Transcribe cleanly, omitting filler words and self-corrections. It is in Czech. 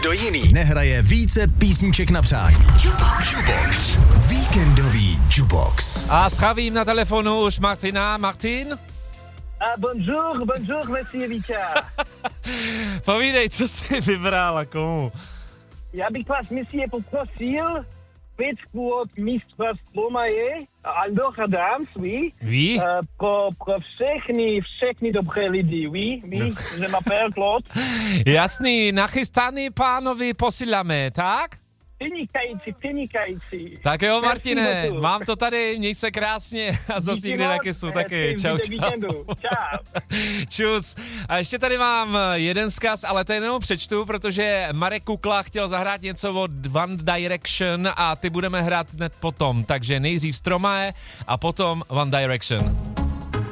Nikdo jiný nehraje více písniček na přání. Jukebox. Víkendový Jukebox. A zdravím na telefonu už Martina. Martin? Bonjour, monsieur Víťa. Povídej, co jsi vybral a komu? Já bych vás, monsieur, poprosil pětku od mistra Stromae, Aldor Adams, oui. Oui? Pro všechny dobré lidi, oui, je m'appelle Claude. Jasný, nachystaný pánovi posíláme, tak? Vynikající. Tak jo, Martine, Merci beaucoup. mám to tady, měj se krásně a zase někdy na kesu taky. Čau. Čus. A ještě tady mám jeden vzkaz, ale to jenom přečtu, protože Marek Kukla chtěl zahrát něco od One Direction a ty budeme hrát hned potom. Takže nejdřív Stromae a potom One Direction.